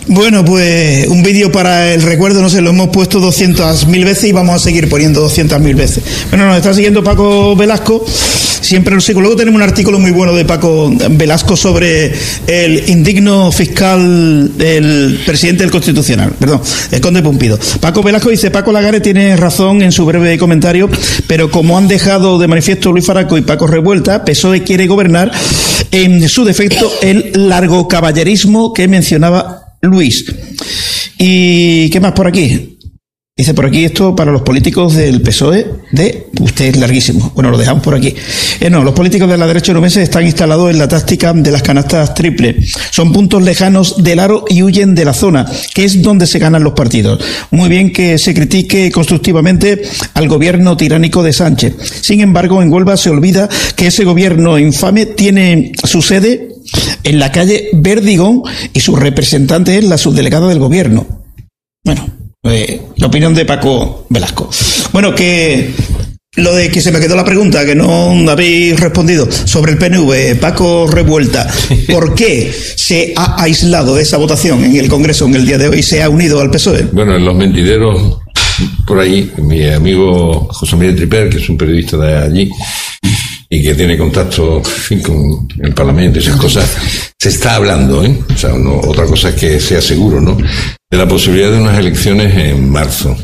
Bueno, pues un vídeo para el recuerdo, no sé, lo hemos puesto 200.000 veces y vamos a seguir poniendo 200.000 veces. Bueno, nos está siguiendo Paco Velasco, siempre el psicólogo. Tenemos un artículo muy bueno de Paco Velasco sobre el indigno fiscal del presidente del Constitucional, perdón, el conde Pumpido. Paco Velasco dice: Paco Lagares tiene razón en su breve comentario, pero como han dejado de manifiesto Luis Faraco y Paco Revuelta, PSOE quiere gobernar en su defecto el largo caballerismo que mencionaba Luis. ¿Y qué más por aquí? Dice por aquí esto para los políticos del PSOE de... Usted es larguísimo. Bueno, lo dejamos por aquí. No, los políticos de la derecha onubense están instalados en la táctica de las canastas triples. Son puntos lejanos del aro y huyen de la zona, que es donde se ganan los partidos. Muy bien que se critique constructivamente al gobierno tiránico de Sánchez. Sin embargo, en Huelva se olvida que ese gobierno infame tiene su sede en la calle Verdigón y su representante es la subdelegada del gobierno. Bueno, la opinión de Paco Velasco. Bueno, que lo de que se me quedó la pregunta, que no habéis respondido, sobre el PNV, Paco Revuelta, ¿por qué se ha aislado de esa votación en el Congreso en el día de hoy y se ha unido al PSOE? Bueno, en los mentideros, por ahí, mi amigo José Miguel Triper, que es un periodista de allí, y que tiene contacto, en fin, con el Parlamento y esas cosas, se está hablando, o sea, otra cosa es que sea seguro, ¿no?, de la posibilidad de unas elecciones en marzo,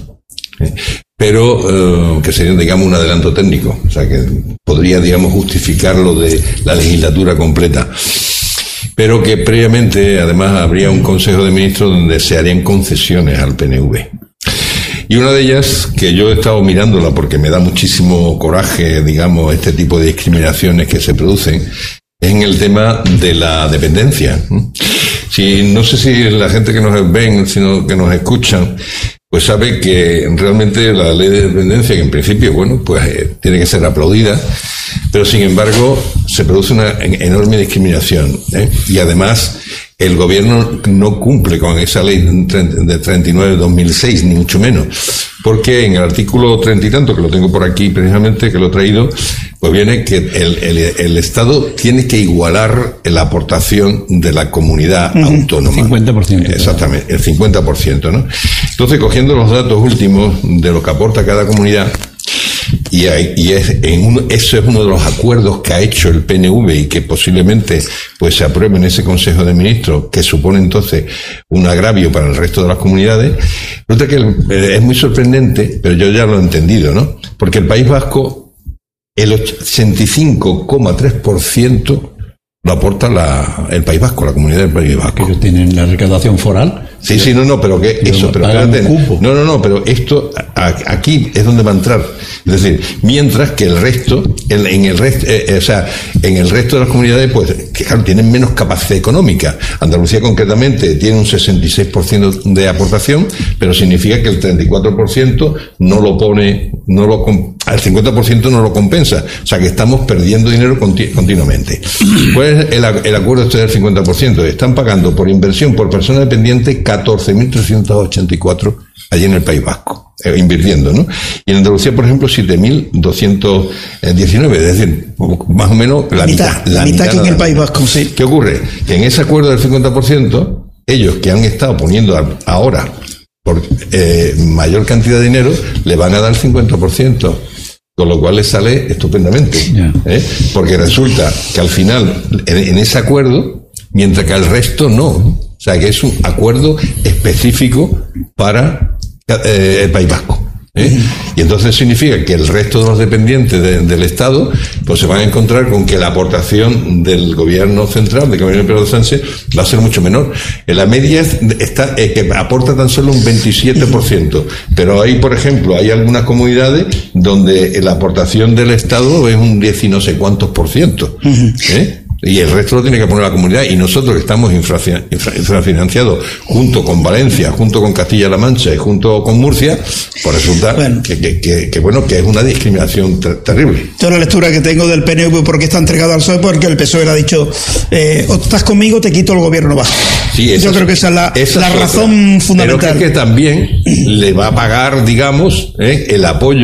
pero que sería, digamos, un adelanto técnico, o sea, que podría, digamos, justificar lo de la legislatura completa, pero que previamente, además, habría un Consejo de Ministros donde se harían concesiones al PNV. Y una de ellas, que yo he estado mirándola porque me da muchísimo coraje, digamos, este tipo de discriminaciones que se producen, es en el tema de la dependencia. No sé si la gente que nos ven, sino que nos escuchan, pues sabe que realmente la ley de dependencia, que en principio, bueno, pues tiene que ser aplaudida, pero sin embargo se produce una enorme discriminación, y además el gobierno no cumple con esa ley de 39 de 2006, ni mucho menos, porque en el artículo 30 y tanto, que lo tengo por aquí precisamente, que lo he traído, pues viene que el Estado tiene que igualar la aportación de la comunidad autónoma. 50%. Exactamente, el 50%, ¿no? Entonces, cogiendo los datos últimos de lo que aporta cada comunidad, eso es uno de los acuerdos que ha hecho el PNV y que posiblemente pues se apruebe en ese Consejo de Ministros, que supone entonces un agravio para el resto de las comunidades. Resulta que es muy sorprendente, pero yo ya lo he entendido, ¿no? Porque el País Vasco, el 85,3% lo aporta el País Vasco, la comunidad del País Vasco. ¿Que tienen la recaudación foral? Sí, pero espérate. Pero esto, aquí es donde va a entrar. Es decir, mientras que el resto, en el resto de las comunidades, pues, que claro, tienen menos capacidad económica. Andalucía concretamente tiene un 66% de aportación, pero significa que el 34% al 50% no lo compensa. O sea que estamos perdiendo dinero continuamente. Pues el acuerdo este del 50%. Están pagando por inversión por persona dependiente 14.384 allí en el País Vasco, invirtiendo, ¿no? Y en Andalucía, por ejemplo, 7.219, es decir, más o menos la mitad. La mitad que en el País Vasco, sí. ¿Qué ocurre? Que en ese acuerdo del 50%, ellos que han estado poniendo ahora por mayor cantidad de dinero, le van a dar el 50%. Con lo cual les sale estupendamente, porque resulta que al final, en ese acuerdo, mientras que al resto no. O sea, que es un acuerdo específico para el País Vasco. Y entonces significa que el resto de los dependientes del Estado pues se van a encontrar con que la aportación del gobierno central, del gobierno de Pedro Sánchez, va a ser mucho menor. En la media que aporta tan solo un 27%, pero hay, por ejemplo, hay algunas comunidades donde la aportación del Estado es un 10 y no sé cuántos %. Y el resto lo tiene que poner la comunidad, y nosotros que estamos infrafinanciados junto con Valencia, junto con Castilla-La Mancha y junto con Murcia, pues resulta que es una discriminación terrible. Toda la lectura que tengo del PNV porque está entregado al PSOE, porque el PSOE le ha dicho o estás conmigo o te quito el gobierno vasco. Sí, yo creo que esa es la razón fundamental. Pero que también le va a pagar, digamos, el apoyo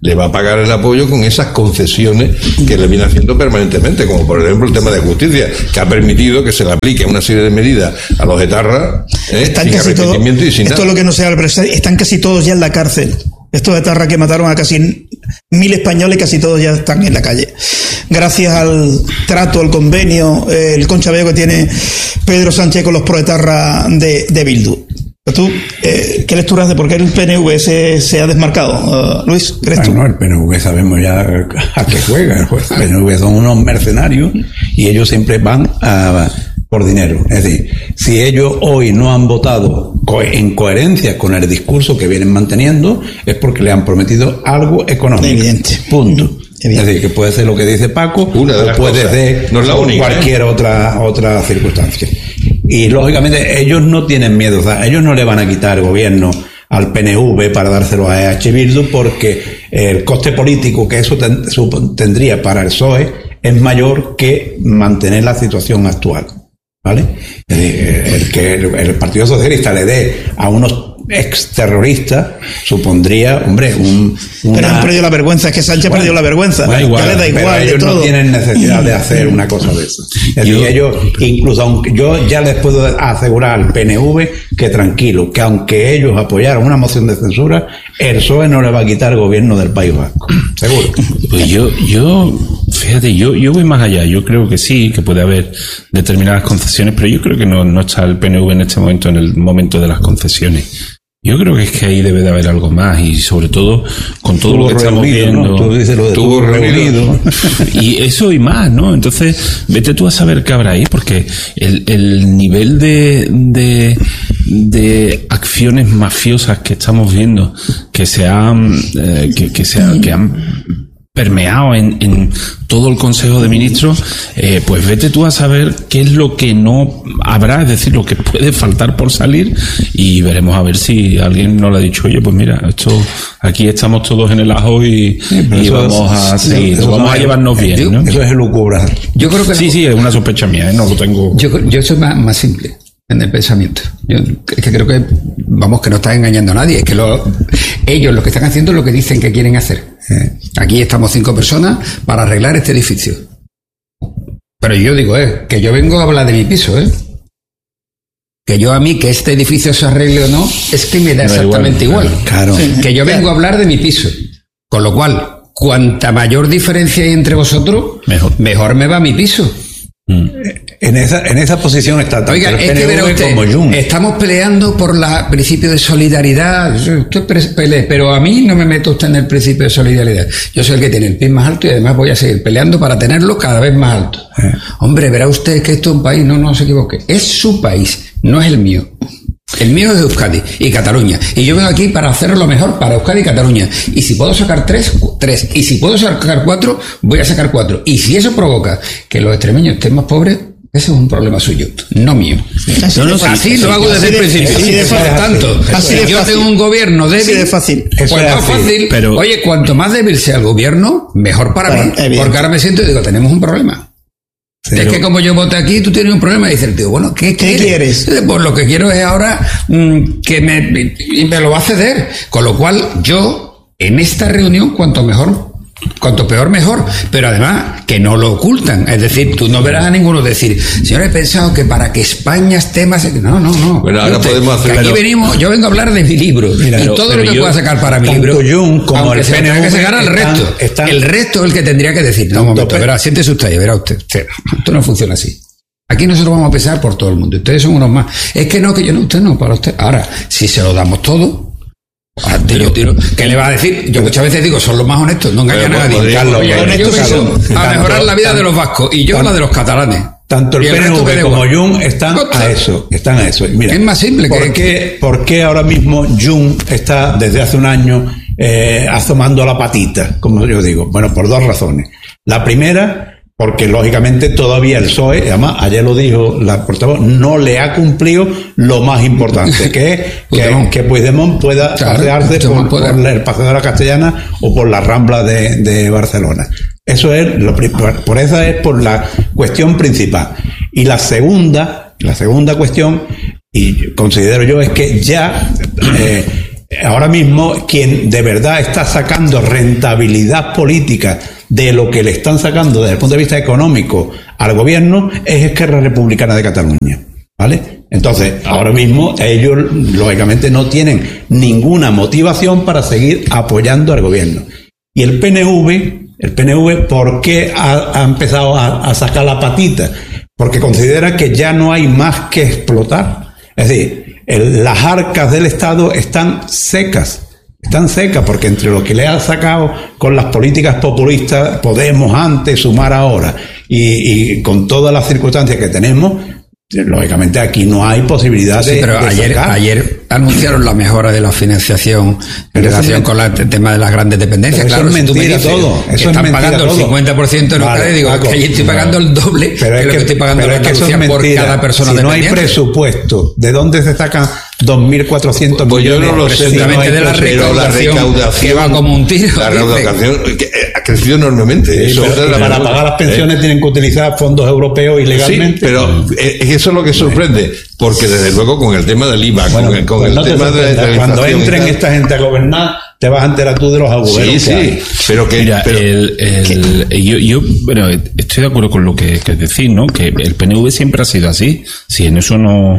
le va a pagar el apoyo con esas concesiones que le viene haciendo permanentemente, como por ejemplo el tema de justicia, que ha permitido que se le aplique una serie de medidas a los etarras sin arrepentimiento y sin nada. Esto es lo que no se habla, pero están casi todos ya en la cárcel. Estos etarras que mataron a casi 1000 españoles, casi todos ya están en la calle. Gracias al trato, al convenio, el conchaveo que tiene Pedro Sánchez con los proetarras de Bildu. ¿Tú qué lectura haces? ¿Por qué el PNV se ha desmarcado? Luis, ¿crees tú? No, el PNV sabemos ya a qué juega. El PNV son unos mercenarios y ellos siempre van por dinero. Es decir, si ellos hoy no han votado en coherencia con el discurso que vienen manteniendo, es porque le han prometido algo económico. Evidente. Punto. Es decir, que puede ser lo que dice Paco, una de las o puede cosas. ser No es la única, cualquier otra circunstancia. Y lógicamente ellos no tienen miedo, o sea, ellos no le van a quitar el gobierno al PNV para dárselo a EH Bildu, porque el coste político que eso tendría para el PSOE es mayor que mantener la situación actual, ¿vale? El que el Partido Socialista le dé a unos exterroristas supondría, hombre, Pero han perdido la vergüenza, es que Sánchez ha perdido la vergüenza. Ya le da igual pero ellos de todo. no tienen necesidad de hacer una cosa de eso. Es decir, ellos, incluso aunque yo ya les puedo asegurar al PNV que tranquilo, que aunque ellos apoyaron una moción de censura, el PSOE no le va a quitar el gobierno del País Vasco. Seguro. Pues fíjate, yo voy más allá. Yo creo que sí, que puede haber determinadas concesiones, pero yo creo que no está el PNV en este momento en el momento de las concesiones. Yo creo que es que ahí debe de haber algo más, y sobre todo con todo lo que estamos viendo. ¿no? Tú dices lo de tuvo reunido. Y eso y más, ¿no? Entonces, vete tú a saber qué habrá ahí, porque el nivel de acciones mafiosas que estamos viendo, que han permeado en todo el Consejo de Ministros, pues vete tú a saber qué es lo que no habrá, es decir, lo que puede faltar por salir, y veremos a ver si alguien nos lo ha dicho, oye, pues mira, aquí estamos todos en el ajo y vamos a seguir, vamos a llevarnos bien, ¿no? Eso es elucubrar. Yo creo que sí, es una sospecha mía, no lo tengo. Yo soy más simple en el pensamiento. Es que creo que, que no están engañando a nadie. Es que ellos lo que están haciendo es lo que dicen que quieren hacer. Aquí estamos 5 personas para arreglar este edificio. Pero yo digo, que yo vengo a hablar de mi piso, que yo a mí que este edificio se arregle o no, es que me da exactamente igual. Claro. Que yo vengo a hablar de mi piso. Con lo cual, cuanta mayor diferencia hay entre vosotros, mejor me va mi piso. En esa posición está tanto el es que verá PNV usted, como Jun. estamos peleando por el principio de solidaridad. Usted pelee, pero a mí no me meto usted en el principio de solidaridad. Yo soy el que tiene el pie más alto y además voy a seguir peleando para tenerlo cada vez más alto. Hombre, verá usted que esto es un país, no se equivoque. Es su país, no es el mío. El mío es Euskadi y Cataluña. Y yo vengo aquí para hacer lo mejor para Euskadi y Cataluña. Y si puedo sacar 3. Y si puedo sacar 4, voy a sacar 4. Y si eso provoca que los extremeños estén más pobres, ese es un problema suyo, no mío. Así lo hago desde el principio. Por tanto, si yo tengo un gobierno débil, pues más fácil. Pero, oye, cuanto más débil sea el gobierno, mejor para mí. Porque ahora me siento y digo, tenemos un problema. Es que como yo voté aquí, tú tienes un problema. Y dice el tío, bueno, ¿qué quieres? Pues lo que quiero es ahora que me lo va a ceder. Con lo cual, yo, en esta reunión, cuanto peor, mejor. Pero además, que no lo ocultan. Es decir, tú no verás a ninguno decir, señor, he pensado que para que España esté más... No. Bueno, ahora podemos hacer... Aquí venimos, yo vengo a hablar de mi libro. Y todo lo que pueda sacar para mi libro, como aunque el se PNV, tenga que sacar al resto. El resto es el que tendría que decir, no, un momento, verá, siéntese usted, verá usted. Esto no funciona así. Aquí nosotros vamos a pesar por todo el mundo. Ustedes son unos más. Es que no, usted no, para usted. Ahora, si se lo damos todo... Tiro. ¿Qué le va a decir? Yo muchas veces digo, son los más honestos, no engañan a nadie. Carlos, yo vengo a mejorar la vida de los vascos y yo la de los catalanes. Tanto el PNV como Jun están a eso. Mira, es más simple. ¿Por qué ahora mismo Jun está desde hace un año asomando la patita, como yo digo? Bueno, por 2 razones. La primera, porque lógicamente todavía el PSOE, además ayer lo dijo la portavoz, no le ha cumplido lo más importante, que es que Puigdemont pueda pasearse por el Paseo de la Castellana o por la Rambla de Barcelona. Eso es por la cuestión principal. Y la segunda cuestión, y considero yo, es que ya ahora mismo quien de verdad está sacando rentabilidad política de lo que le están sacando desde el punto de vista económico al gobierno es Esquerra Republicana de Cataluña, ¿vale? Entonces, ahora mismo ellos lógicamente no tienen ninguna motivación para seguir apoyando al gobierno. Y el PNV, ¿por qué ha empezado a sacar la patita? Porque considera que ya no hay más que explotar. Es decir, las arcas del Estado están secas porque entre lo que le ha sacado con las políticas populistas, Podemos antes, Sumar ahora, y con todas las circunstancias que tenemos, lógicamente aquí no hay posibilidad de pero ayer anunciaron la mejora de la financiación en relación con el tema de las grandes dependencias. Pero claro, eso es si tú me mentira dices todo. Eso están es pagando todo. El 50% en Euskadi, digo, Paco, que allí estoy pagando el doble pero de lo que estoy pagando en Andalucía por cada persona si no hay dependiente. presupuesto, ¿de dónde se sacan 2.400 Pues yo millones? no lo sé, Precisamente no hay de la pero recaudación que va como un tiro. La dicen. recaudación ha crecido enormemente. Sí, pero para pagar las pensiones tienen que utilizar fondos europeos ilegalmente. Sí, pero eso es lo que sorprende, porque desde luego con el tema del IVA, Bueno, con pues el no te tema de la sorprendas, cuando inflación y entren tal. esta gente a gobernar, te vas a enterar tú de los agujeros. Sí, que hay. pero que Mira, pero, yo bueno, estoy de acuerdo con lo que decís, ¿no? Que el PNV siempre ha sido así. Sí, en eso no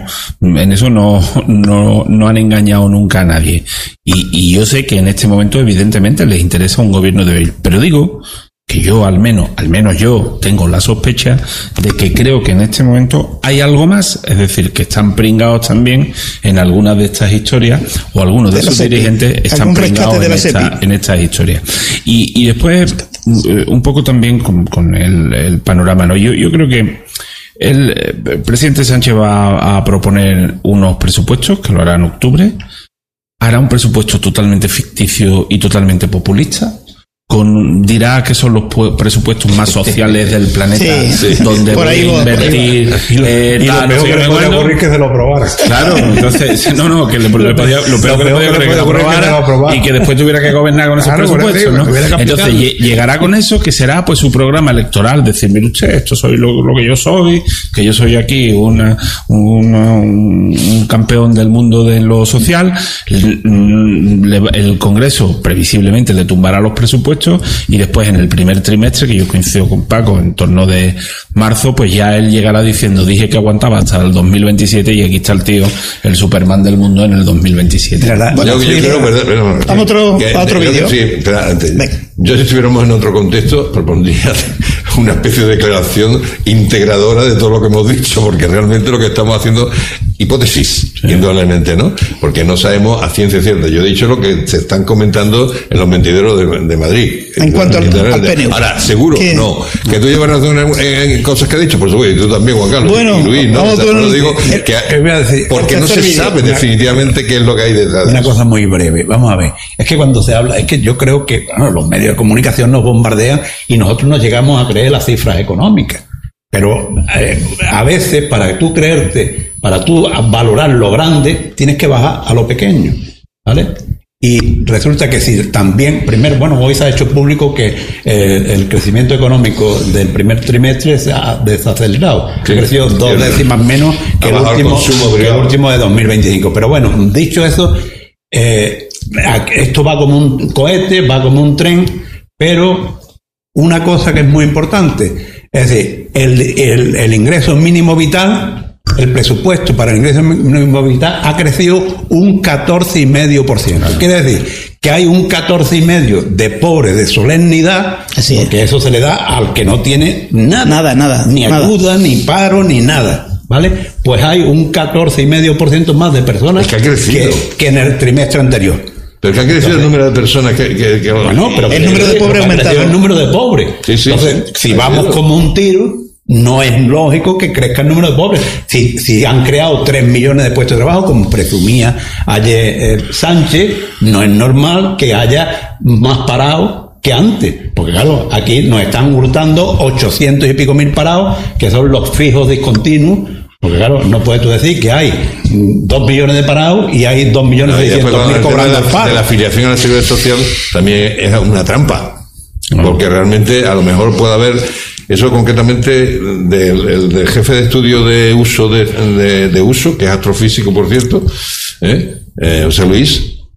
han engañado nunca a nadie. Y yo sé que en este momento evidentemente les interesa un gobierno débil, pero digo que yo al menos yo tengo la sospecha de que creo que en este momento hay algo más, es decir, que están pringados también en algunas de estas historias, o algunos de sus dirigentes están pringados en estas historias. Y después un poco también con el panorama, ¿no? Yo creo que el presidente Sánchez va a proponer unos presupuestos que lo hará en octubre. Hará un presupuesto totalmente ficticio y totalmente populista. Dirá que son los presupuestos más sociales del planeta, Sí, donde por voy ahí a invertir. Y lo peor que le podía ocurrir que se lo probara. Claro, entonces, lo peor que le podía aprobar y que después tuviera que gobernar con esos presupuestos, ¿no? Entonces llegará con eso, que será pues su programa electoral, decir, mire usted, esto soy lo que yo soy, que yo soy aquí un campeón del mundo de lo social. El Congreso previsiblemente le tumbará los presupuestos y después en el primer trimestre, que yo coincido con Paco, en torno de marzo, pues ya él llegará diciendo, dije que aguantaba hasta el 2027 y aquí está el tío, el Superman del mundo en el 2027. Bueno, yo creo, vamos a otro vídeo. Sí, yo si estuviéramos en otro contexto propondría una especie de declaración integradora de todo lo que hemos dicho, porque realmente lo que estamos haciendo hipótesis, indudablemente, ¿no? Porque no sabemos a ciencia cierta. Yo he dicho lo que se están comentando en los mentideros de Madrid. En cuanto al PNV. Ahora, seguro, ¿Qué? no. Que tú llevas razón en cosas que he dicho, por supuesto, y tú también, Juan Carlos. Bueno, y Luis, ¿no? vamos O sea, con digo que voy a decir, porque no se sabe definitivamente qué es lo que hay detrás. Una cosa muy breve, vamos a ver. Es que cuando se habla, es que yo creo que los medios de comunicación nos bombardean y nosotros nos llegamos a creer las cifras económicas. Pero a veces, para tú valorar lo grande, tienes que bajar a lo pequeño, ¿vale? Y resulta que si también, hoy se ha hecho público que el crecimiento económico del primer trimestre se ha desacelerado. Sí, Ha crecido 2 décimas menos que el último de 2025. Pero bueno, dicho eso, esto va como un cohete, va como un tren, pero una cosa que es muy importante, es decir, el ingreso mínimo vital, el presupuesto para el ingreso mínimo vital ha crecido un 14,5%. Quiere decir que hay un 14,5% de pobres de solemnidad, Así es. porque eso se le da al que no tiene nada. Ni ayuda, ni paro, ni nada. ¿Vale? Pues hay un 14,5% más de personas que ha crecido que en el trimestre anterior. Pero que ha crecido el número de personas que bueno, pero el número de pobres ha aumentado. El número de pobres. Sí. Entonces, si vamos como un tiro, no es lógico que crezca el número de pobres. Si han creado 3 millones de puestos de trabajo, como presumía ayer Sánchez, no es normal que haya más parados que antes. Porque claro, aquí nos están hurtando 800 y pico mil parados, que son los fijos discontinuos. Porque claro, no puedes tú decir que hay 2 millones de parados y hay 2.600.000 cobrando el paro. De la afiliación a la Seguridad Social también es una trampa. Porque realmente a lo mejor puede haber, eso concretamente del jefe de estudio de uso de uso, que es astrofísico por cierto, José Luis,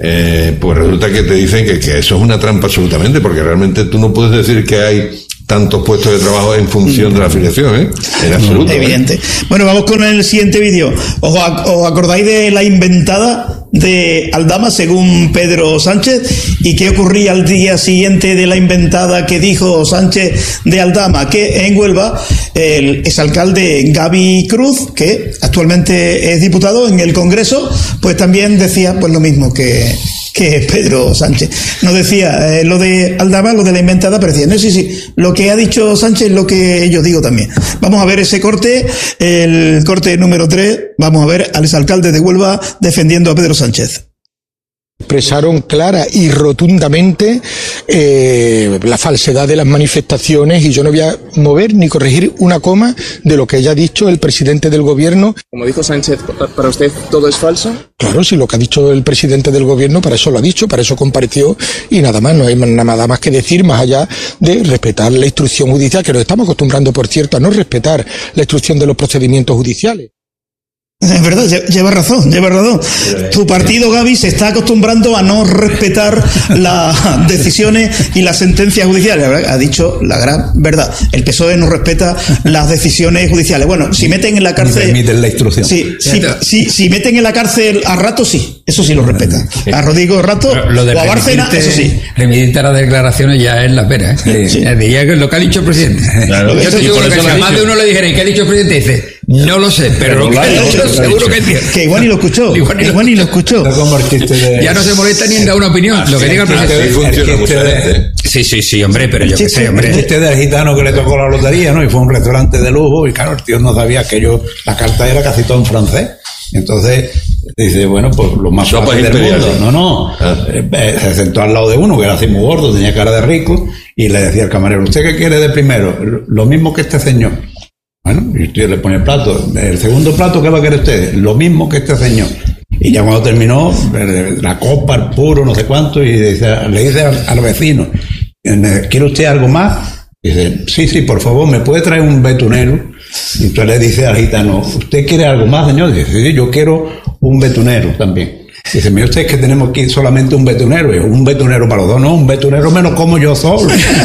pues resulta que te dicen que eso es una trampa absolutamente, porque realmente tú no puedes decir que hay tantos puestos de trabajo en función de la afiliación, en absoluto. Evidente. Bueno, vamos con el siguiente vídeo. ¿Os acordáis de la inventada de Aldama, según Pedro Sánchez? ¿Y qué ocurría al día siguiente de la inventada que dijo Sánchez de Aldama? Que en Huelva el exalcalde Gaby Cruz, que actualmente es diputado en el Congreso, pues también decía pues lo mismo que Pedro Sánchez. No decía lo de Aldama, lo de la inventada, pero decía, no, sí, lo que ha dicho Sánchez es lo que yo digo también. Vamos a ver ese corte, el corte número 3, vamos a ver al exalcalde de Huelva defendiendo a Pedro Sánchez. Expresaron clara y rotundamente la falsedad de las manifestaciones, y yo no voy a mover ni corregir una coma de lo que haya dicho el presidente del gobierno. Como dijo Sánchez, ¿para usted todo es falso? Claro, si lo que ha dicho el presidente del gobierno, para eso lo ha dicho, para eso compareció, y nada más, no hay nada más que decir más allá de respetar la instrucción judicial, que nos estamos acostumbrando, por cierto, a no respetar la instrucción de los procedimientos judiciales. Es verdad, lleva razón. Tu partido, Gaby, se está acostumbrando a no respetar las decisiones y las sentencias judiciales. Ha dicho la gran verdad. El PSOE no respeta las decisiones judiciales. Bueno, si meten en la cárcel... Permiten la instrucción. Si meten en la cárcel a Rato, sí. Eso sí lo respeta. A Rodrigo Rato o a Bárcena, eso sí. Remitirte a las declaraciones ya es la pena, ¿eh? Sí. Diría que lo que ha dicho el presidente. Claro, yo estoy seguro que si a más de uno le dijera, ¿y qué ha dicho el presidente? Dice, no lo sé, pero lo que ha dicho seguro que entiende. Que igual ni lo escuchó. Ya no se molesta ni en dar una opinión. Lo que diga el presidente. Sí, hombre, pero yo qué sé, hombre. El chiste del gitano que le tocó la lotería, ¿no? Y fue a un restaurante de lujo, y claro, el tío no sabía que la carta era casi todo en francés. Entonces dice, bueno, pues lo más fácil del mundo. Se sentó al lado de uno que era así muy gordo, tenía cara de rico, y le decía al camarero, ¿usted qué quiere de primero? Lo mismo que este señor. Bueno, y usted le pone el plato. El segundo plato, ¿qué va a querer usted? Lo mismo que este señor. Y ya cuando terminó, la copa, el puro, no sé cuánto, y le dice al vecino, ¿quiere usted algo más? Dice, sí, por favor, ¿me puede traer un betunero? Y entonces le dice al gitano, ¿usted quiere algo más, señor? Dice, sí, yo quiero un betunero también. Dice, mire usted, es que tenemos aquí solamente un betunero. Y un betunero para los dos, no, un betunero menos como yo solo.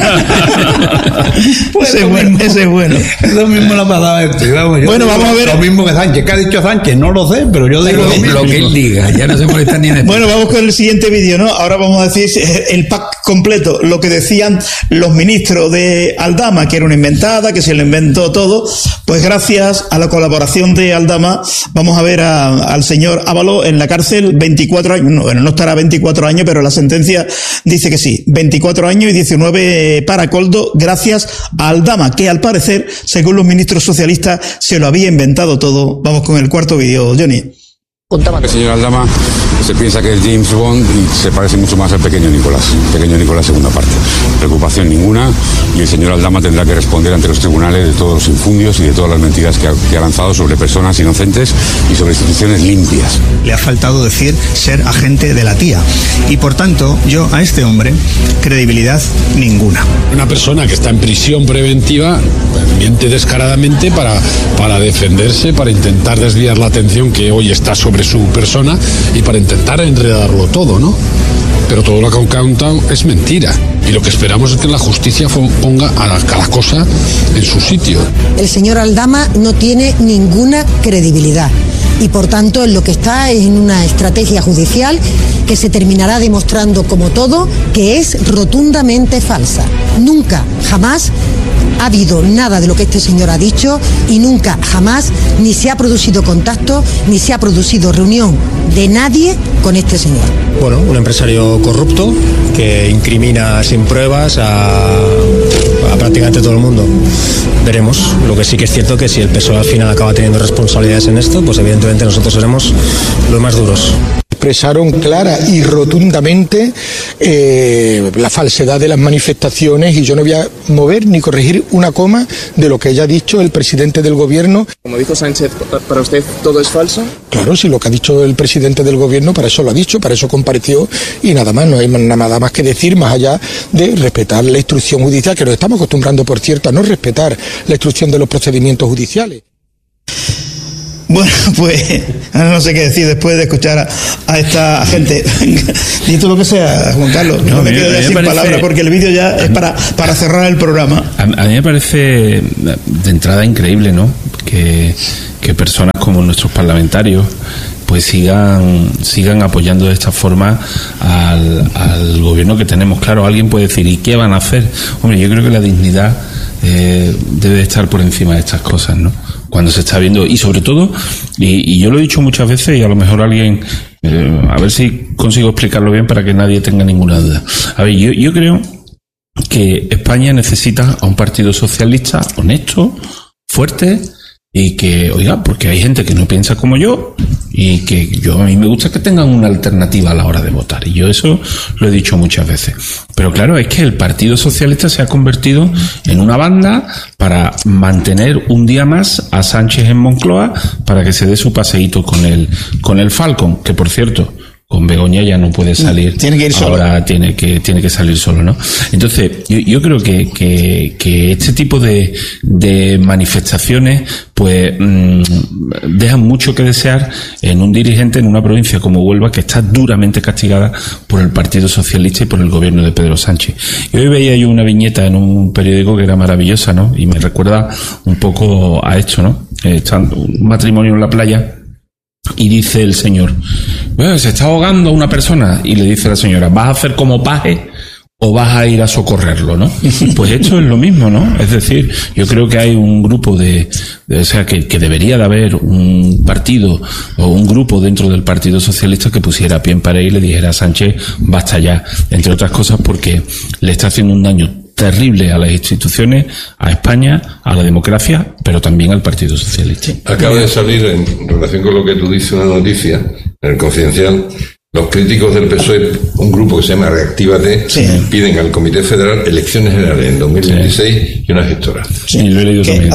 Pues ese es bueno. Eso mismo lo ha pasado Bueno, vamos a ver. Lo mismo que Sánchez. ¿Qué ha dicho Sánchez? No lo sé, pero yo digo lo que él diga. Ya no se molesta ni en esto. Bueno, vamos con el siguiente vídeo, ¿no? Ahora vamos a decir el pack completo. Lo que decían los ministros de Aldama, que era una inventada, que se lo inventó todo. Pues gracias a la colaboración de Aldama, vamos a ver al señor Ábalos en la cárcel 24 años, no estará 24 años, pero la sentencia dice que sí, 24 años y 19 para Coldo, gracias a Aldama, que al parecer, según los ministros socialistas, se lo había inventado todo. Vamos con el cuarto vídeo, Johnny. El señor Aldama se piensa que es James Bond y se parece mucho más al pequeño Nicolás segunda parte. Preocupación ninguna, y el señor Aldama tendrá que responder ante los tribunales de todos los infundios y de todas las mentiras que ha lanzado sobre personas inocentes y sobre instituciones limpias. Le ha faltado decir ser agente de la tía, y por tanto yo a este hombre credibilidad ninguna. Una persona que está en prisión preventiva miente descaradamente para defenderse, para intentar desviar la atención que hoy está sobre su persona y para intentar enredarlo todo, ¿no? Pero todo lo que han contado es mentira, y lo que esperamos es que la justicia ponga a cada cosa en su sitio. El señor Aldama no tiene ninguna credibilidad, y por tanto en lo que está es en una estrategia judicial que se terminará demostrando, como todo, que es rotundamente falsa. Nunca, jamás ha habido nada de lo que este señor ha dicho, y nunca, jamás, ni se ha producido contacto, ni se ha producido reunión de nadie con este señor. Bueno, un empresario corrupto que incrimina sin pruebas a prácticamente todo el mundo. Veremos. Lo que sí que es cierto que si el PSOE al final acaba teniendo responsabilidades en esto, pues evidentemente nosotros seremos los más duros. Expresaron clara y rotundamente la falsedad de las manifestaciones, y yo no voy a mover ni corregir una coma de lo que haya dicho el presidente del gobierno. Como dijo Sánchez, ¿para usted todo es falso? Claro, si lo que ha dicho el presidente del gobierno, para eso lo ha dicho, para eso compareció, y nada más, no hay nada más que decir más allá de respetar la instrucción judicial, que nos estamos acostumbrando, por cierto, a no respetar la instrucción de los procedimientos judiciales. Bueno, pues ahora no sé qué decir después de escuchar a esta gente. Di tú lo que sea, Juan Carlos. No me quedo ya sin palabras porque el vídeo ya es para cerrar el programa. A mí me parece de entrada increíble, ¿no? Que personas como nuestros parlamentarios pues sigan apoyando de esta forma al gobierno que tenemos. Claro, alguien puede decir, ¿y qué van a hacer? Hombre, yo creo que la dignidad debe estar por encima de estas cosas, ¿no? Cuando se está viendo, y sobre todo, y yo lo he dicho muchas veces, y a lo mejor alguien, a ver si consigo explicarlo bien para que nadie tenga ninguna duda. A ver, yo creo que España necesita a un partido socialista honesto, fuerte, y que, oiga, porque hay gente que no piensa como yo, y que a mí me gusta que tengan una alternativa a la hora de votar, y yo eso lo he dicho muchas veces. Pero claro, es que el Partido Socialista se ha convertido en una banda para mantener un día más a Sánchez en Moncloa para que se dé su paseíto con el Falcon, que por cierto, con Begoña ya no puede salir. Tiene que ir solo. Ahora tiene que salir solo, ¿no? Entonces, yo creo que este tipo de manifestaciones, pues, dejan mucho que desear en un dirigente en una provincia como Huelva que está duramente castigada por el Partido Socialista y por el gobierno de Pedro Sánchez. Y hoy veía yo una viñeta en un periódico que era maravillosa, ¿no? Y me recuerda un poco a esto, ¿no? Está un matrimonio en la playa. Y dice el señor, se está ahogando una persona, y le dice la señora, ¿vas a hacer como paje o vas a ir a socorrerlo, no? Pues esto es lo mismo, ¿no? Es decir, yo creo que hay un grupo o sea, que debería de haber un partido o un grupo dentro del Partido Socialista que pusiera pie en pared y le dijera a Sánchez, basta ya, entre otras cosas porque le está haciendo un daño terrible a las instituciones, a España, a la democracia, pero también al Partido Socialista. Acaba de salir, en relación con lo que tú dices, una noticia en el Confidencial. Los críticos del PSOE, un grupo que se llama Reactívate, piden al Comité Federal elecciones generales en 2026 y una gestora. Sí, lo he leído también.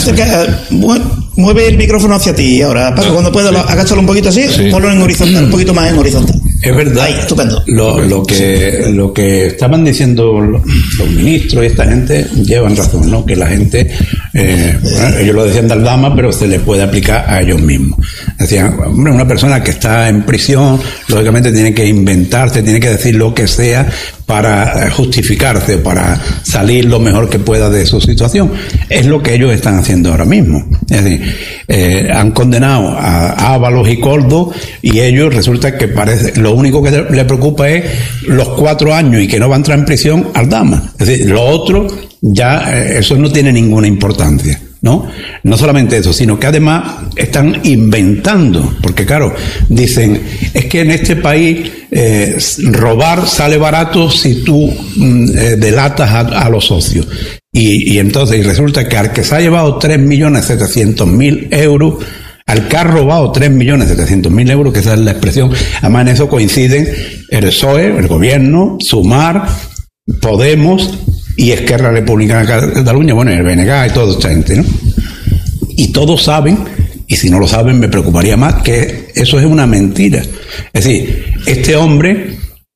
Mueve el micrófono hacia ti ahora, Paco, cuando puedas, agáchalo un poquito así, ponlo en horizontal, un poquito más en horizontal. Es verdad. Ahí, estupendo. Lo que estaban diciendo los ministros y esta gente llevan razón, ¿no? Que la gente, bueno, ellos lo decían de Aldama, pero se les puede aplicar a ellos mismos. Decían, hombre, una persona que está en prisión, lógicamente tiene que inventarse, tiene que decir lo que sea para justificarse, para salir lo mejor que pueda de su situación. Es lo que ellos están haciendo ahora mismo. Es decir, han condenado a Ábalos y Coldo, y ellos resulta que lo único que le preocupa es los 4 años y que no va a entrar en prisión Aldama. Es decir, lo otro ya, eso no tiene ninguna importancia. ¿No? No solamente eso, sino que además están inventando, porque claro, dicen, es que en este país robar sale barato si tú delatas a los socios. Y entonces resulta que al que se ha llevado 3.700.000 euros, al que ha robado 3.700.000 euros, que esa es la expresión, además en eso coinciden el PSOE, el gobierno, Sumar, Podemos y Esquerra Republicana de Cataluña, bueno, el BNG y toda esta gente, ¿no? Y todos saben, y si no lo saben me preocuparía más, que eso es una mentira. Es decir, este hombre,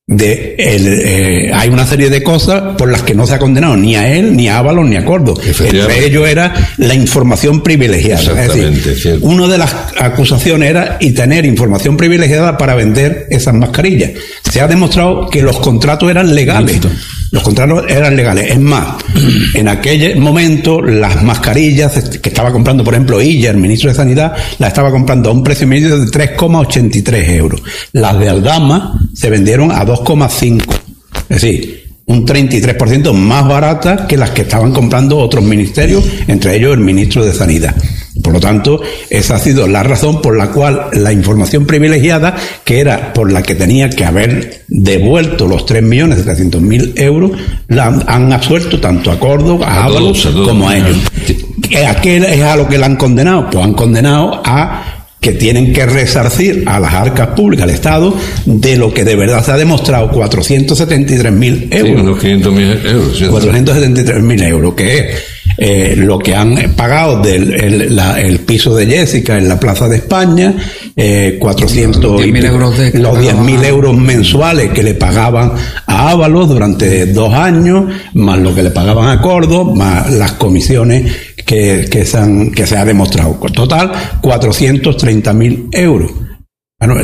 hay una serie de cosas por las que no se ha condenado ni a él, ni a Ábalos, ni a Coldo. Entre ellos era la información privilegiada. Es decir, una de las acusaciones era y tener información privilegiada para vender esas mascarillas. Se ha demostrado que los contratos eran legales. Los contratos eran legales. Es más, en aquel momento las mascarillas que estaba comprando, por ejemplo, Illa, el ministro de Sanidad, las estaba comprando a un precio medio de 3,83 euros. Las de Aldama se vendieron a 2,5. Es decir, un 33% más baratas que las que estaban comprando otros ministerios, entre ellos el ministro de Sanidad. Por lo tanto, esa ha sido la razón por la cual la información privilegiada, que era por la que tenía que haber devuelto los 3.700.000 euros, la han absuelto tanto a Córdoba, a Ábalos, como a ellos. ¿A qué es a lo que la han condenado? Pues han condenado a que tienen que resarcir a las arcas públicas, al Estado, de lo que de verdad se ha demostrado, 473.000 euros. Sí, unos 500.000 euros. 473.000 euros, que es lo que han pagado el piso de Jessica en la Plaza de España, 400 10.000 euros los 10.000 euros mensuales que le pagaban a Ábalos durante 2 años, más lo que le pagaban a Córdoba, más las comisiones que se ha demostrado. Total, 430.000 euros. Bueno,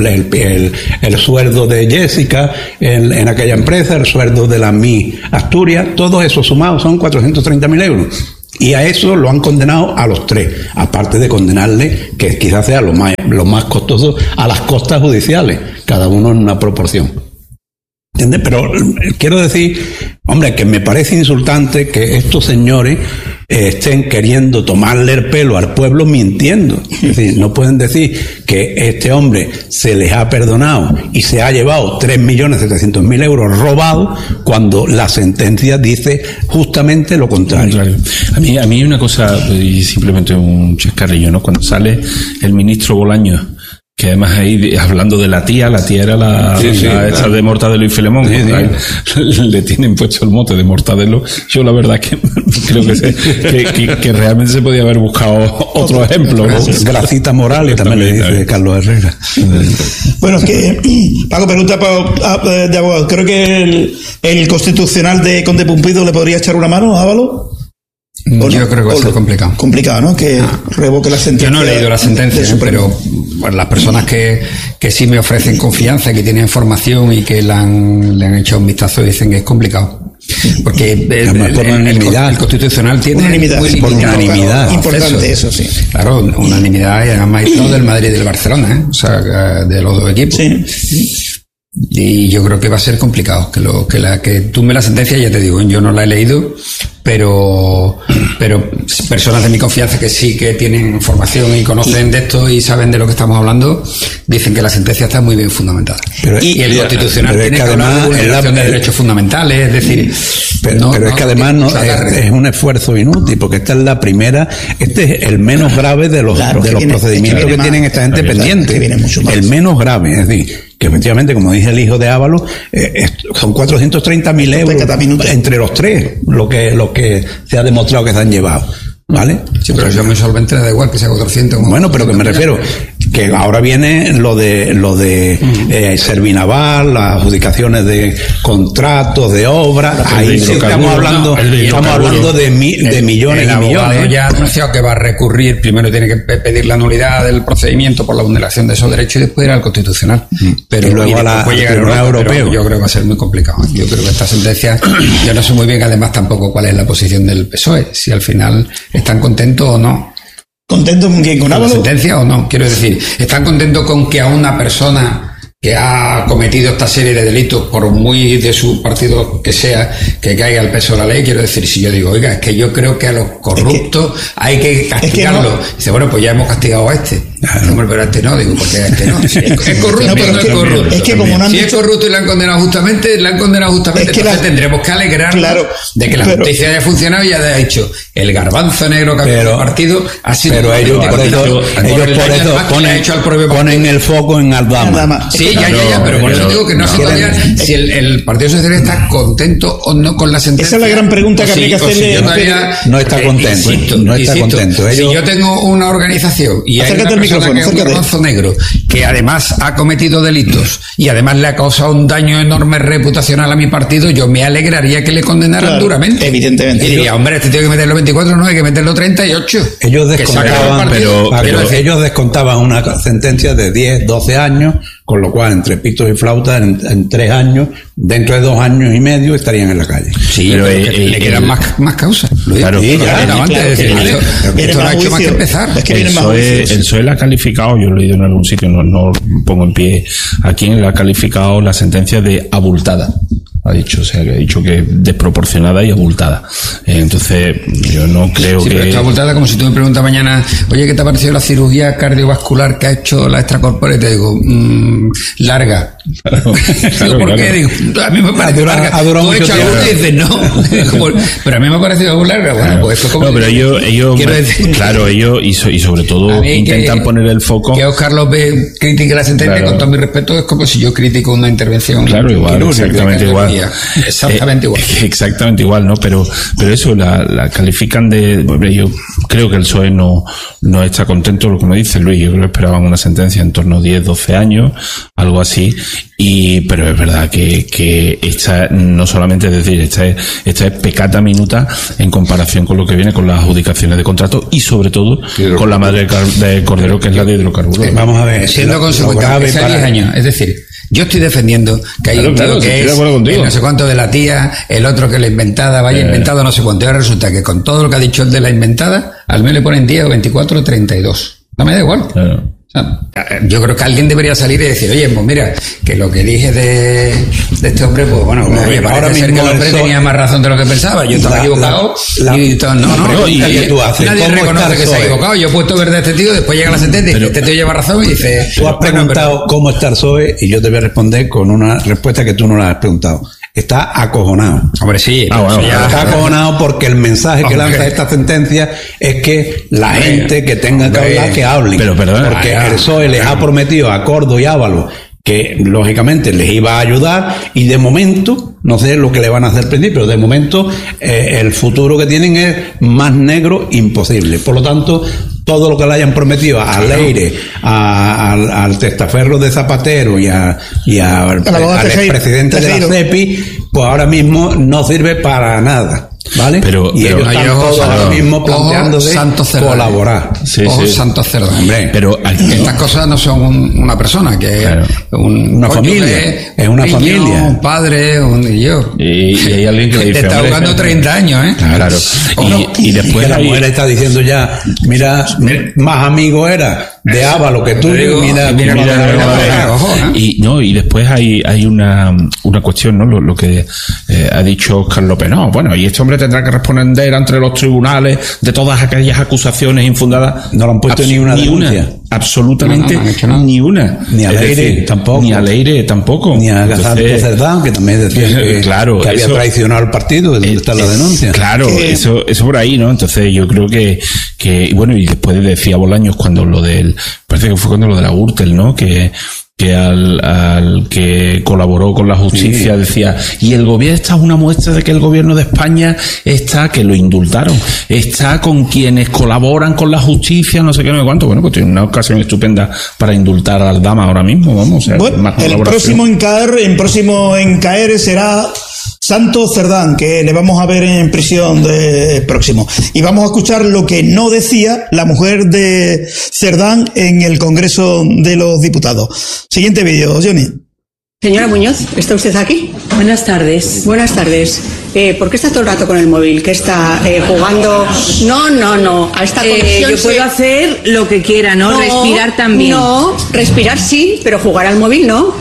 el sueldo de Jessica en aquella empresa, el sueldo de la Mi Asturias, todo eso sumado son 430.000 euros. Y a eso lo han condenado a los tres, aparte de condenarle, que quizás sea lo más costoso, a las costas judiciales, cada uno en una proporción. ¿Entiendes? Pero quiero decir, hombre, que me parece insultante que estos señores estén queriendo tomarle el pelo al pueblo mintiendo. Es decir, no pueden decir que este hombre se les ha perdonado y se ha llevado 3.700.000 euros robados cuando la sentencia dice justamente lo contrario. A mí hay una cosa, y simplemente un chascarrillo, ¿no? Cuando sale el ministro Bolaños, que además ahí, hablando de la tía era la esta de Mortadelo y Filemón, le tienen puesto el mote de Mortadelo. Yo la verdad que creo que realmente se podía haber buscado otro ejemplo, ¿no? Gracita Morales también le dice Carlos Herrera. Bueno, es que Paco pregunta de abogado, creo que el constitucional de Conde Pumpido le podría echar una mano a Ávalo. Yo creo que va a ser complicado. Complicado, ¿no? Que revoque la sentencia. Yo no he leído la sentencia, pero bueno, las personas que sí me ofrecen confianza, que tienen información y que le han echado un vistazo, dicen que es complicado. Porque el Constitucional tiene unanimidad. Importante eso, sí. Claro, unanimidad, y además del Madrid y del Barcelona, o sea, de los dos equipos. Sí. Y yo creo que va a ser complicado que tumbe la sentencia. Ya te digo, yo no la he leído, pero personas de mi confianza que sí que tienen información y conocen de esto y saben de lo que estamos hablando, dicen que la sentencia está muy bien fundamentada. Y el Constitucional tiene que además vulneración de derechos fundamentales, es decir, pero es que además es un esfuerzo inútil, porque esta es la primera, este es el menos grave de los procedimientos que tienen esta gente pendiente, el menos grave, es decir, que efectivamente, como dice el hijo de Ávalo, son 430.000 euros entre los tres lo que se ha demostrado que se han llevado, ¿vale? Sí, pero yo me solvente, da igual que sea 400. Bueno, pero que me refiero que ahora viene lo de Servinaval, las adjudicaciones de contratos, de obras, ahí sí estamos hablando de millones y millones. Ya ha anunciado que va a recurrir, primero tiene que pedir la nulidad del procedimiento por la vulneración de esos derechos y después ir al Constitucional. Pero y luego al Tribunal Europeo. Yo creo que va a ser muy complicado. Yo creo que esta sentencia, yo no sé muy bien además tampoco cuál es la posición del PSOE, si al final están contentos o no. ¿Contentos con quién? ¿Con Ávalo? ¿La sentencia o no? Quiero decir, ¿están contentos con que a una persona que ha cometido esta serie de delitos, por muy de su partido que sea, que caiga el peso de la ley? Quiero decir, si yo digo, oiga, es que yo creo que a los corruptos hay que castigarlos. Dice, bueno, pues ya hemos castigado a este. No, pero a este no, digo, porque a este no. Es corrupto, no es corrupto. Es que como no han es corrupto y le han condenado justamente, entonces tendremos que alegrarnos de que la justicia haya funcionado y haya hecho el garbanzo negro que ha hecho el partido ha sido. Pero ellos por eso ponen el foco en Aldama. Sí, ya, pero por eso digo que no sé todavía si el Partido Socialista está contento o no con la sentencia. Esa es la gran pregunta que habría que hacerle. No está contento. No está contento. Si yo tengo una organización y hay una persona que es un garbanzo negro, que además ha cometido delitos y además le ha causado un daño enorme reputacional a mi partido, yo me alegraría que le condenaran duramente. Evidentemente. Y diría, hombre, este tiene que meterlo 24, no, hay que meterlo 38. Ellos descontaban una sentencia de 10, 12 años, con lo cual entre pitos y flautas en 3 años, dentro de 2 años y medio estarían en la calle. Sí, pero le quedan más causas. Claro, esto no ha hecho más que empezar. El PSOE la ha calificado, yo lo he leído en algún sitio, no pongo en pie aquí, la ha calificado la sentencia de abultada. Ha dicho, o sea, que ha dicho que desproporcionada y abultada. Entonces, yo no creo que... Pero está abultada como si tú me preguntas mañana, oye, ¿qué te ha parecido la cirugía cardiovascular que ha hecho la extracorpórea? Y te digo, larga. Claro, ¿por qué? Digo, a mí me parece larga. Ha durado mucho tiempo. Y dices, no. Pero a mí me ha parecido muy larga. Bueno, pues esto como... No, pero ellos claro, ellos y sobre todo intentan poner el foco... Que Óscar López critique la sentencia, con todo mi respeto, es como si yo critico una intervención. Claro, igual, exactamente igual. Soria, exactamente igual. Exactamente igual, ¿no? Pero eso la califican de... Bueno, yo creo que el PSOE no está contento, lo que me dice Luis. Yo creo que esperaban una sentencia en torno a 10, 12 años, algo así. Pero es verdad que esta no solamente, es decir, esta es peccata minuta en comparación con lo que viene con las adjudicaciones de contrato y sobre todo con la madre del cordero, que es la de hidrocarburos. Vamos a ver, siendo consecuente, es 10 años, es decir, yo estoy defendiendo que hay un tío que es no sé cuánto de la tía, el otro que la inventada, vaya inventado no sé cuánto. Ahora resulta que con todo lo que ha dicho el de la inventada, al menos le ponen 10 o 24 o 32. No me da igual. Claro. O sea, yo creo que alguien debería salir y decir, oye, pues mira, que lo que dije de este hombre, pues bueno, oye, parece ser que el hombre tenía más razón de lo que pensaba, yo estaba equivocado y todo, nadie reconoce que se ha equivocado. Yo he puesto verde a este tío, después llega la sentencia y este tío lleva razón y dice... Tú has preguntado cómo está el PSOE y yo te voy a responder con una respuesta que tú no la has preguntado. Está acojonado. Hombre, sí. Está acojonado porque el mensaje que lanza esta sentencia es que la gente que tenga que hablar, que hable. Pero perdona, porque el PSOE les ha prometido a Cordo y Ábalos que lógicamente les iba a ayudar y de momento, no sé lo que le van a hacer al principio, pero de momento el futuro que tienen es más negro imposible. Por lo tanto, todo lo que le hayan prometido a Leire, al testaferro de Zapatero y al expresidente de la CEPI, pues ahora mismo no sirve para nada. ¿Vale? Y ellos están todos ahora mismo planteándose colaborar. Santos Cerdán. Hombre, pero estas cosas no son una persona, que es una familia. Es una familia. Un padre, y yo. Y hay alguien que le dice, te está jugando 30 años, ¿eh? Claro. Y después la mujer está diciendo ya, mira, más amigo era de Ábalos que tú. Y después hay una cuestión, ¿no? Lo que ha dicho Óscar López. No, bueno, y este hombre tendrá que responder ante los tribunales de todas aquellas acusaciones infundadas. No lo han puesto ni una denuncia. Absolutamente ni una. Ni a Leire tampoco. Ni a Leire tampoco. Ni a Santos Cerdán, que también decía que había traicionado al partido, donde está la denuncia. Claro, eso por ahí, ¿no? Entonces yo creo que bueno, y después decía Bolaños cuando parece que fue cuando lo de la Gürtel, ¿no? Que al que colaboró con la justicia decía, y el gobierno, esta es una muestra de que el gobierno de España que lo indultaron, está con quienes colaboran con la justicia, no sé qué, no sé cuánto. Bueno, pues tiene una ocasión estupenda para indultar al Dama ahora mismo, vamos. Bueno, el próximo en caer será Santos Cerdán, que le vamos a ver en prisión de próximo. Y vamos a escuchar lo que no decía la mujer de Cerdán en el Congreso de los Diputados. Siguiente vídeo, Johnny. Señora Muñoz, ¿está usted aquí? Buenas tardes. Buenas tardes. ¿Por qué está todo el rato con el móvil? ¿Qué está jugando? No. A esta conexión yo puedo hacer lo que quiera, ¿no? Respirar también. No, respirar sí, pero jugar al móvil no.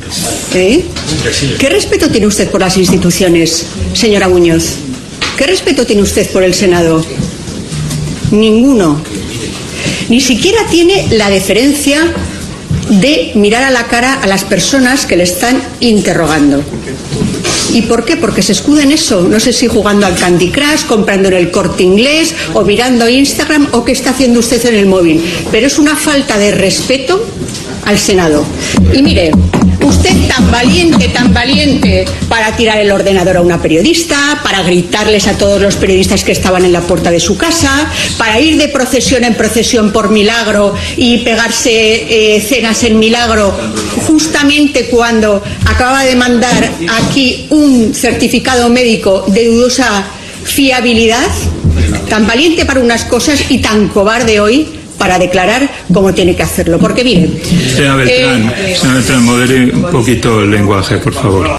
¿Qué respeto tiene usted por las instituciones, señora Muñoz? ¿Qué respeto tiene usted por el Senado? Ninguno. Ni siquiera tiene la deferencia de mirar a la cara a las personas que le están interrogando. ¿Y por qué? Porque se escuda en eso. No sé si jugando al Candy Crush, comprando en el Corte Inglés o mirando Instagram o qué está haciendo usted en el móvil. Pero es una falta de respeto al Senado. Y mire, usted tan valiente para tirar el ordenador a una periodista, para gritarles a todos los periodistas que estaban en la puerta de su casa, para ir de procesión en procesión por Milagro y pegarse cenas en Milagro, justamente cuando acaba de mandar aquí un certificado médico de dudosa fiabilidad. Tan valiente para unas cosas y tan cobarde hoy para declarar cómo tiene que hacerlo. Porque miren... Señora Beltrán, modere un poquito el lenguaje, por favor.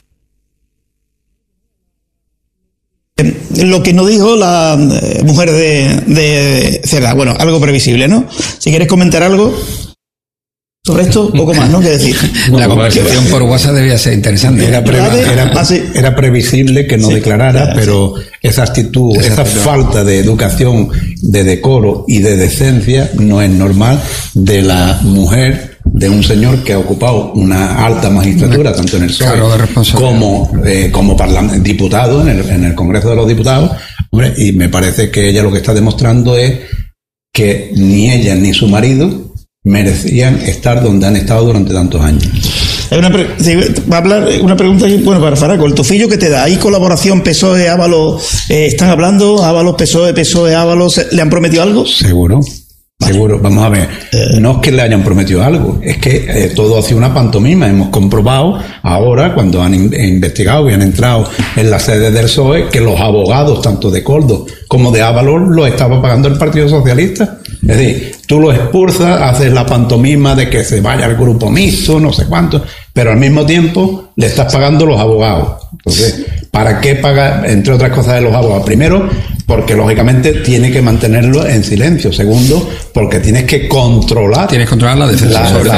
Lo que no dijo la mujer de Cerdán, bueno, algo previsible, ¿no? Si quieres comentar algo sobre esto, poco más, ¿no? ¿Qué decir? La conversación por WhatsApp debía ser interesante. Era previsible que no declarara, pero esa actitud, esa falta de educación, de decoro y de decencia no es normal de la mujer de un señor que ha ocupado una alta magistratura, tanto en el PSOE como diputado en el Congreso de los Diputados. Hombre, y me parece que ella lo que está demostrando es que ni ella ni su marido merecían estar donde han estado durante tantos años. Va a hablar una pregunta, bueno, para Faraco. El tufillo que te da, ¿hay colaboración PSOE-Ábalos? ¿Están hablando? ¿Ábalos, PSOE, PSOE, Ábalos? ¿Le han prometido algo? Seguro. Seguro, vamos a ver, no es que le hayan prometido algo, es que todo ha sido una pantomima. Hemos comprobado ahora, cuando han investigado y han entrado en la sede del PSOE, que los abogados, tanto de Koldo como de Ábalos, lo estaba pagando el Partido Socialista. Es decir, tú lo expulsas, haces la pantomima de que se vaya al grupo mixto, no sé cuánto, pero al mismo tiempo le estás pagando los abogados. Entonces, ¿para qué pagar, entre otras cosas, de los abogados? Primero, porque lógicamente tiene que mantenerlo en silencio. Segundo, porque tienes que controlar. Tienes que controlar la defensa.